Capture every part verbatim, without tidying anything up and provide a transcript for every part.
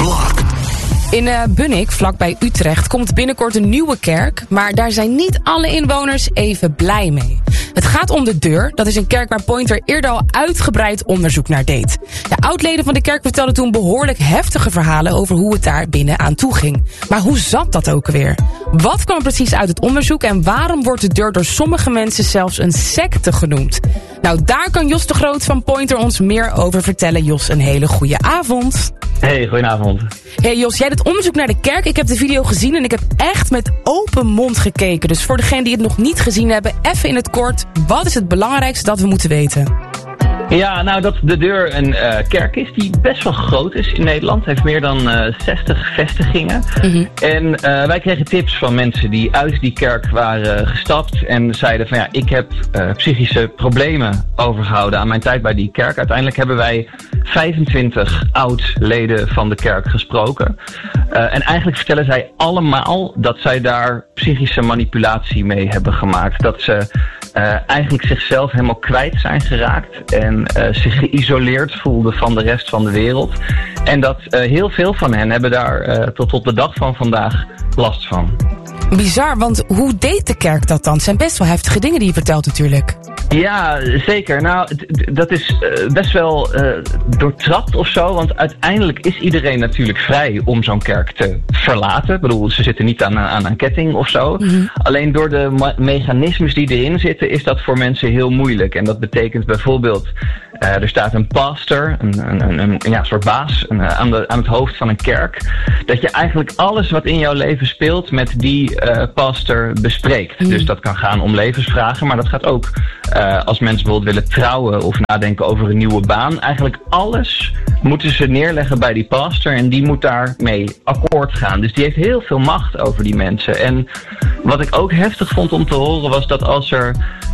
block. In uh, Bunnik, vlakbij Utrecht, komt binnenkort een nieuwe kerk, maar daar zijn niet alle inwoners even blij mee. Het gaat om de Deur. Dat is een kerk waar Pointer eerder al uitgebreid onderzoek naar deed. De oudleden van de kerk vertelden toen behoorlijk heftige verhalen over hoe het daar binnen aan toe ging. Maar hoe zat dat ook weer? Wat kwam er precies uit het onderzoek en waarom wordt de Deur door sommige mensen zelfs een secte genoemd? Nou, daar kan Jos de Groot van Pointer ons meer over vertellen. Jos, een hele goede avond. Hey, goedenavond. Hey Jos, jij doet onderzoek naar de kerk. Ik heb de video gezien en ik heb echt met open mond gekeken. Dus voor degenen die het nog niet gezien hebben, even in het kort. Wat is het belangrijkste dat we moeten weten? Ja, nou dat de Deur een uh, kerk is die best wel groot is in Nederland. Heeft meer dan uh, zestig vestigingen. Mm-hmm. En uh, wij kregen tips van mensen die uit die kerk waren gestapt. En zeiden van ja, ik heb uh, psychische problemen overgehouden aan mijn tijd bij die kerk. Uiteindelijk hebben wij vijfentwintig oud-leden van de kerk gesproken. Uh, en eigenlijk vertellen zij allemaal dat zij daar psychische manipulatie mee hebben gemaakt. Dat ze uh, eigenlijk zichzelf helemaal kwijt zijn geraakt. En Uh, zich geïsoleerd voelden van de rest van de wereld. En dat uh, heel veel van hen hebben daar uh, tot op de dag van vandaag last van. Bizar, want hoe deed de kerk dat dan? Het zijn best wel heftige dingen die je vertelt natuurlijk. Ja, zeker. Nou, d- d- dat is uh, best wel uh, doortrapt of zo. Want uiteindelijk is iedereen natuurlijk vrij om zo'n kerk te verlaten. Ik bedoel, ze zitten niet aan, aan een ketting of zo. Mm-hmm. Alleen door de ma- mechanismes die erin zitten, is dat voor mensen heel moeilijk. En dat betekent bijvoorbeeld, uh, er staat een pastor, een, een, een, een ja, soort baas, een, aan, de, aan het hoofd van een kerk. Dat je eigenlijk alles wat in jouw leven speelt met die uh, pastor bespreekt. Mm. Dus dat kan gaan om levensvragen, maar dat gaat ook Uh, als mensen bijvoorbeeld willen trouwen of nadenken over een nieuwe baan. Eigenlijk alles moeten ze neerleggen bij die pastor en die moet daarmee akkoord gaan. Dus die heeft heel veel macht over die mensen. En wat ik ook heftig vond om te horen was dat als er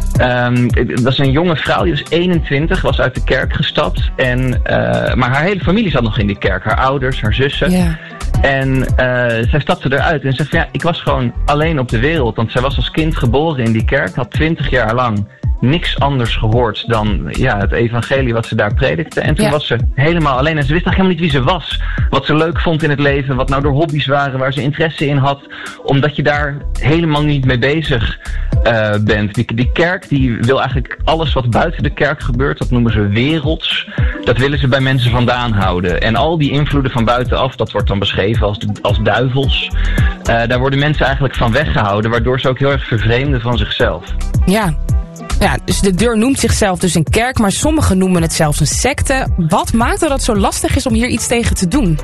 Um, dat is een jonge vrouw, die was eenentwintig, was uit de kerk gestapt. En, uh, maar haar hele familie zat nog in die kerk. Haar ouders, haar zussen. Yeah. En uh, zij stapte eruit en zei van ja, ik was gewoon alleen op de wereld. Want zij was als kind geboren in die kerk, had twintig jaar lang niks anders gehoord dan ja, het evangelie wat ze daar predikte. En toen ja. was ze helemaal alleen. En ze wist eigenlijk helemaal niet wie ze was. Wat ze leuk vond in het leven. Wat nou de hobby's waren. Waar ze interesse in had. Omdat je daar helemaal niet mee bezig uh, bent. Die, die kerk die wil eigenlijk alles wat buiten de kerk gebeurt. Dat noemen ze werelds. Dat willen ze bij mensen vandaan houden. En al die invloeden van buitenaf. Dat wordt dan beschreven als, als duivels. Uh, daar worden mensen eigenlijk van weggehouden. Waardoor ze ook heel erg vervreemden van zichzelf. Ja. Ja, dus de Deur noemt zichzelf dus een kerk, maar sommigen noemen het zelfs een secte. Wat maakt dat het zo lastig is om hier iets tegen te doen?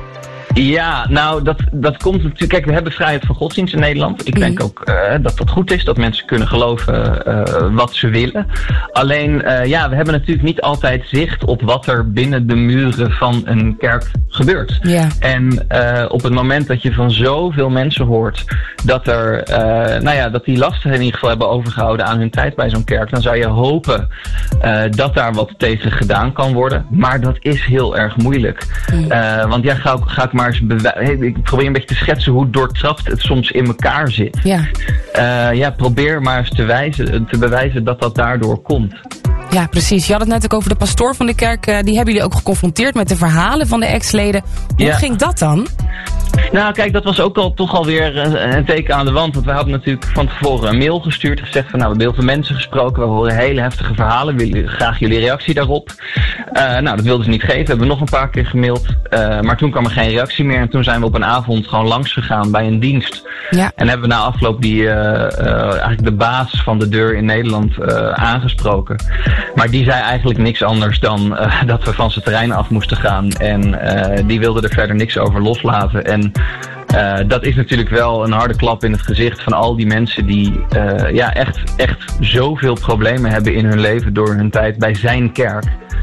Ja, nou, dat, dat komt natuurlijk. Kijk, we hebben vrijheid van godsdienst in Nederland. Ik mm. denk ook uh, dat dat goed is, dat mensen kunnen geloven uh, wat ze willen. Alleen, uh, ja, we hebben natuurlijk niet altijd zicht op wat er binnen de muren van een kerk gebeurt. Yeah. En uh, op het moment dat je van zoveel mensen hoort dat er, uh, nou ja, dat die lasten in ieder geval hebben overgehouden aan hun tijd bij zo'n kerk, dan zou je hopen uh, dat daar wat tegen gedaan kan worden. Maar dat is heel erg moeilijk. Mm. Uh, want ja, ga, ga ik maar eens bewijzen. Ik probeer een beetje te schetsen hoe doortrapt het soms in elkaar zit. Ja, uh, ja probeer maar eens te, wijzen, te bewijzen dat dat daardoor komt. Ja, precies. Je had het net ook over de pastoor van de kerk. Uh, die hebben jullie ook geconfronteerd met de verhalen van de ex-leden. Hoe ja. ging dat dan? Nou, kijk, dat was ook al toch alweer een, een teken aan de wand. Want we hadden natuurlijk van tevoren een mail gestuurd. Gezegd van, nou, we hebben heel veel mensen gesproken. We horen hele heftige verhalen. We willen graag jullie reactie daarop. Uh, nou, dat wilden ze niet geven. We hebben nog een paar keer gemaild. Uh, maar toen kwam er geen reactie meer. En toen zijn we op een avond gewoon langs gegaan bij een dienst. Ja. En hebben we na afloop die, uh, uh, eigenlijk de baas van de Deur in Nederland uh, aangesproken. Maar die zei eigenlijk niks anders dan uh, dat we van zijn terrein af moesten gaan. En uh, die wilde er verder niks over loslaten. En uh, dat is natuurlijk wel een harde klap in het gezicht van al die mensen die uh, ja, echt, echt zoveel problemen hebben in hun leven door hun tijd bij zijn kerk.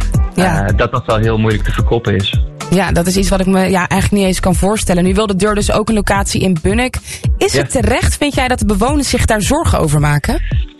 Ja. Uh, dat dat wel heel moeilijk te verkoppen is. Ja, dat is iets wat ik me ja, eigenlijk niet eens kan voorstellen. Nu wil de Deur dus ook een locatie in Bunnik. Is ja. het terecht, vind jij, dat de bewoners zich daar zorgen over maken?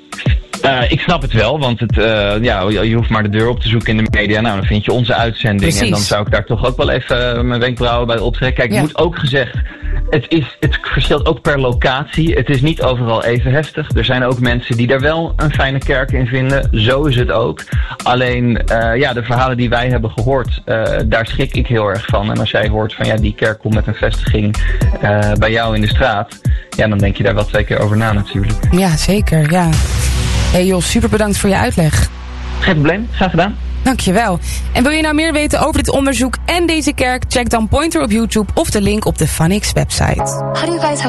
Uh, ik snap het wel, want het, uh, ja, je hoeft maar de Deur op te zoeken in de media. Nou, dan vind je onze uitzending. Precies. En dan zou ik daar toch ook wel even uh, mijn wenkbrauwen bij optrekken. Kijk, ja. moet ook gezegd, Het, is, het verschilt ook per locatie. Het is niet overal even heftig. Er zijn ook mensen die daar wel een fijne kerk in vinden. Zo is het ook. Alleen, uh, ja, de verhalen die wij hebben gehoord, uh, daar schrik ik heel erg van. En als jij hoort van, ja, die kerk komt met een vestiging uh, bij jou in de straat, ja, dan denk je daar wel twee keer over na natuurlijk. Ja, zeker, ja. Hey Jos, super bedankt voor je uitleg. Geen probleem, graag gedaan. Dankjewel. En wil je nou meer weten over dit onderzoek en deze kerk? Check dan Pointer op YouTube of de link op de Funix website.